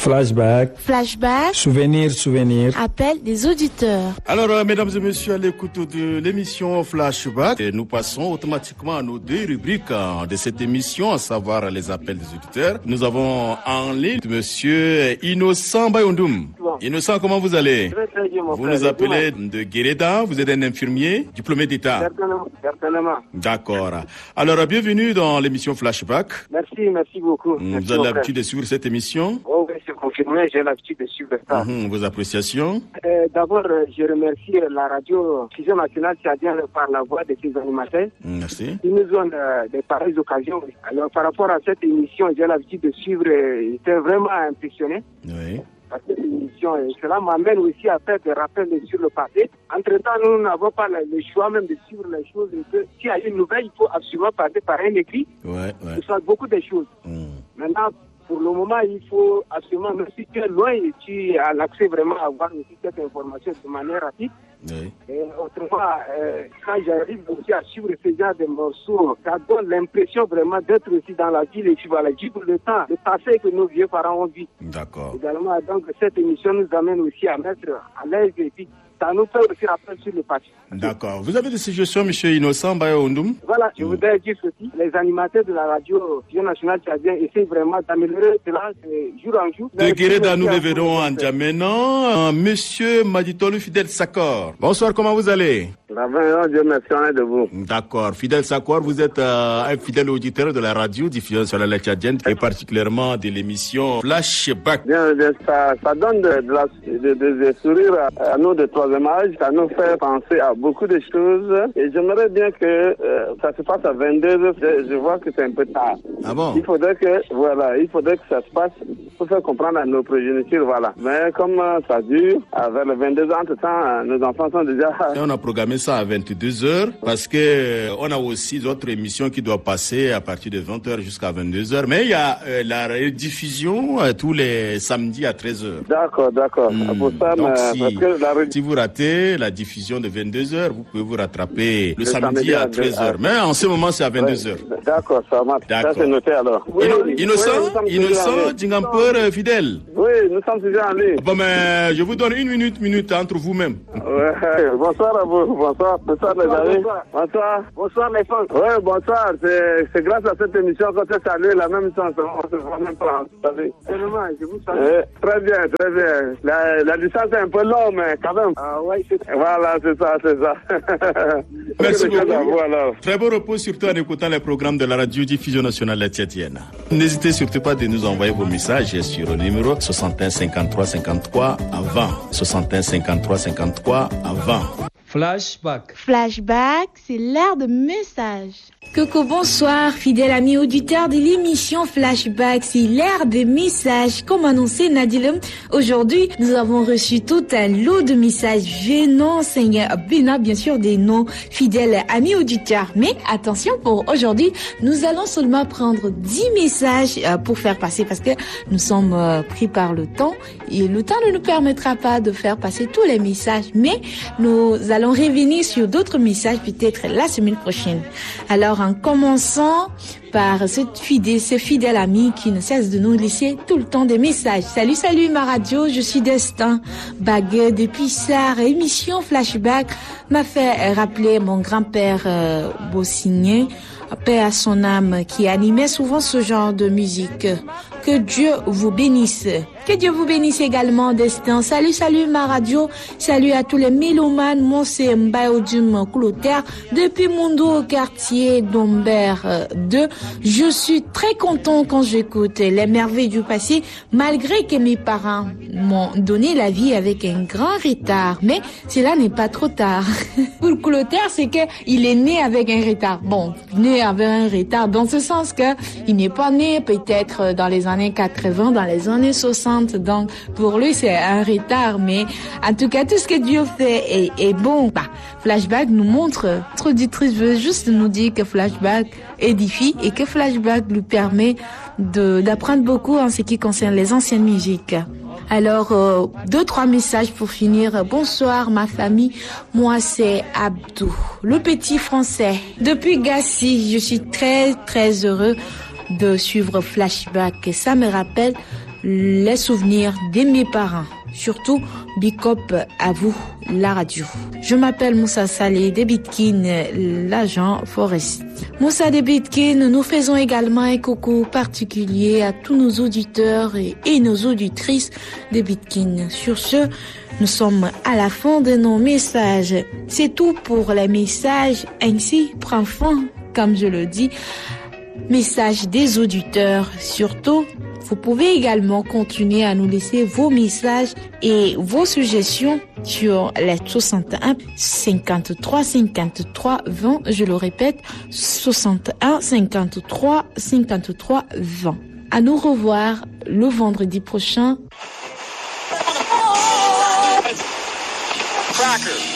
Flashback. Flashback. Souvenir. Appel des auditeurs. Alors, mesdames et messieurs, à l'écoute de l'émission Flashback, nous passons automatiquement à nos deux rubriques de cette émission, à savoir les appels des auditeurs. Nous avons en ligne monsieur Innocent Bayondoum. Innocent, comment vous allez? Très bien, mon vous frère. Nous appelez de Guéreda, vous êtes un infirmier diplômé d'État. Certainement. D'accord. Alors, bienvenue dans l'émission Flashback. Merci beaucoup. Vous avez l'habitude de suivre cette émission? Oh oui, c'est confirmé, j'ai l'habitude de suivre ça. Vos appréciations? D'abord, je remercie la radio Fusion Nationale Tchadienne par la voix de ses animateurs. Merci. Ils nous donnent de pareilles occasions. Alors, par rapport à cette émission, j'ai l'habitude de suivre, j'étais vraiment impressionné. Oui. Par cette émission, et cela m'amène aussi à faire des rappels sur le passé. Entre-temps, nous n'avons pas le choix même de suivre les choses. S'il y a une nouvelle, il faut absolument passer par un écrit. Ce sont beaucoup de choses. Maintenant, pour le moment, il faut absolument, même si tu es loin et tu as l'accès vraiment à avoir aussi cette information de manière rapide. Oui. Et autrement, quand j'arrive aussi à suivre ce genre de morceaux, ça donne l'impression vraiment d'être aussi dans la ville et tu vas vivre le temps, le passé que nos vieux parents ont vu. D'accord. Également, donc, cette émission nous amène aussi à mettre à l'aise et puis ça nous fait aussi rappel sur le passé. D'accord. Vous avez des suggestions, monsieur Innocent Bayondoum? Voilà, je voudrais dire ceci. Les animateurs de la radio Fusion Nationale Tchadienne essaient vraiment d'améliorer cela jour en jour. De Guéreda, nous le verrons en Djamenan. Monsieur Maditolu Fidel Sakor. Bonsoir, comment vous allez? Dieu merci, on est debout. D'accord. Fidel Sakor, vous êtes un fidèle auditeur de la radio diffusion sur la Tchadienne et particulièrement de l'émission Flashback. Bien, ça donne des sourires à nous de troisième âge. Ça nous fait penser à beaucoup de choses. Et j'aimerais bien que ça se passe à 22h. Je vois que c'est un peu tard. Ah bon? Il faudrait que ça se passe pour faire comprendre à nos progénitures, voilà. Mais comme ça dure, vers les 22h, entre-temps, nos enfants sont déjà... Et on a programmé ça à 22h parce que on a aussi d'autres émissions qui doivent passer à partir de 20h jusqu'à 22h. Mais il y a la rediffusion tous les samedis à 13h. D'accord. Pour ça, donc si vous ratez la diffusion de 22h, vous pouvez vous rattraper le samedi à 13h. Mais en ce moment, c'est à 22h. D'accord, ça marche. Ça, c'est noté alors. Innocent, Djingampur, fidèle. Oui, nous sommes déjà en ligne. Bon, mais je vous donne une minute entre vous-même. Ouais. Bonsoir à vous. Bonsoir les amis. Bonsoir les fans. Oui, bonsoir. C'est grâce à cette émission qu'on s'est salué la même chance. On se voit même pas. Je vous salue. Très bien. La distance est un peu longue, mais quand même. Ouais, voilà, c'est ça. Merci beaucoup. Très bon repos, surtout en écoutant les programmes de la radio diffusion nationale tchadienne. N'hésitez surtout pas de nous envoyer vos messages sur le numéro 61 53 53 à 20. 61 53 53 à 20. Flashback, c'est l'heure de message. Coco, bonsoir, fidèle ami auditeur de l'émission Flashback, c'est l'ère des messages. Comme annoncé Nadilem, aujourd'hui, nous avons reçu tout un lot de messages venant, bien sûr, des nos fidèles amis auditeurs. Mais attention, pour aujourd'hui, nous allons seulement prendre 10 messages pour faire passer, parce que nous sommes pris par le temps, et le temps ne nous permettra pas de faire passer tous les messages, mais nous allons revenir sur d'autres messages peut-être la semaine prochaine. Alors, en commençant par ce fidèle ami qui ne cesse de nous laisser tout le temps des messages. Salut ma radio, je suis Destin Bagueux depuis Sarre. Émission Flashback m'a fait rappeler mon grand-père Bossigné, paix à son âme, qui animait souvent ce genre de musique. Que Dieu vous bénisse. Que Dieu vous bénisse également, Destin. Salut ma radio. Salut à tous les mélomanes. Moi, c'est Mbayodim Clotaire depuis Mundo, quartier d'Ombert 2. Je suis très content quand j'écoute les merveilles du passé, malgré que mes parents m'ont donné la vie avec un grand retard. Mais cela n'est pas trop tard. Pour Clotaire, c'est que il est né avec un retard. Bon, né avec un retard dans ce sens que il n'est pas né peut-être dans les années 80, dans les années 60. Donc, pour lui, c'est un retard. Mais en tout cas, tout ce que Dieu fait est bon. Flashback nous montre, notre auditrice veut juste nous dire que Flashback édifie et que Flashback lui permet d'apprendre beaucoup en ce qui concerne les anciennes musiques. Alors, 2-3 messages pour finir. Bonsoir ma famille, moi c'est Abdou, le petit français. Depuis Gassi, je suis très très heureux de suivre Flashback. Ça me rappelle les souvenirs de mes parents. Surtout, big up à vous, la radio. Je m'appelle Moussa Saleh de Bitkin, l'agent forestier. Moussa de Bitkin, nous faisons également un coucou particulier à tous nos auditeurs et nos auditrices de Bitkin. Sur ce, nous sommes à la fin de nos messages. C'est tout pour les messages. Ainsi prend fin, comme je le dis, message des auditeurs. Surtout, vous pouvez également continuer à nous laisser vos messages et vos suggestions sur les 61 53 53 20. Je le répète, 61 53 53 20. À nous revoir le vendredi prochain. Cracker.